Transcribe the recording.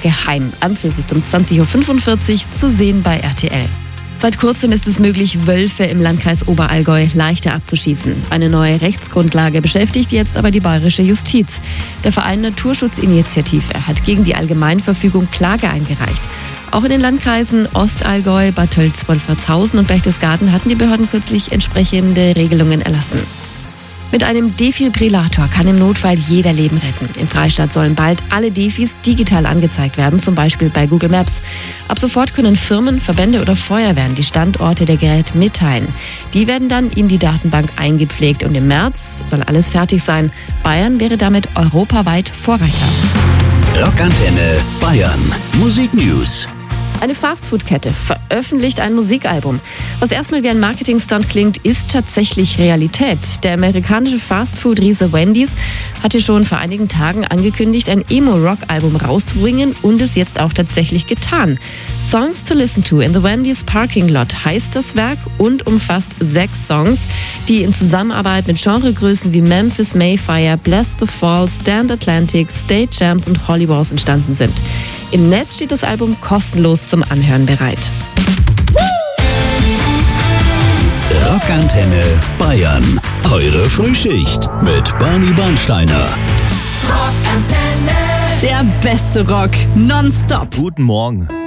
geheim. Anpfiff ist um 20.45 Uhr zu sehen bei RTL. Seit kurzem ist es möglich, Wölfe im Landkreis Oberallgäu leichter abzuschießen. Eine neue Rechtsgrundlage beschäftigt jetzt aber die bayerische Justiz. Der Verein Naturschutzinitiative hat gegen die Allgemeinverfügung Klage eingereicht. Auch in den Landkreisen Ostallgäu, Bad Tölz, Wolfratshausen und Berchtesgaden hatten die Behörden kürzlich entsprechende Regelungen erlassen. Mit einem Defibrillator kann im Notfall jeder Leben retten. Im Freistaat sollen bald alle Defis digital angezeigt werden, zum Beispiel bei Google Maps. Ab sofort können Firmen, Verbände oder Feuerwehren die Standorte der Geräte mitteilen. Die werden dann in die Datenbank eingepflegt und im März soll alles fertig sein. Bayern wäre damit europaweit Vorreiter. Rockantenne Bayern. Musik News. Eine Fastfood-Kette veröffentlicht ein Musikalbum. Was erstmal wie ein Marketing-Stunt klingt, ist tatsächlich Realität. Der amerikanische Fastfood-Riese Wendy's hatte schon vor einigen Tagen angekündigt, ein Emo-Rock-Album rauszubringen und es jetzt auch tatsächlich getan. Songs to Listen to in the Wendy's Parking Lot heißt das Werk und umfasst 6 Songs, die in Zusammenarbeit mit Genregrößen wie Memphis Mayfire, Bless the Fall, Stand Atlantic, State Champs und Holly Wars entstanden sind. Im Netz steht das Album kostenlos zum Anhören bereit. Rockantenne Bayern. Eure Frühschicht mit Barney Bernsteiner. Rockantenne. Der beste Rock nonstop. Guten Morgen.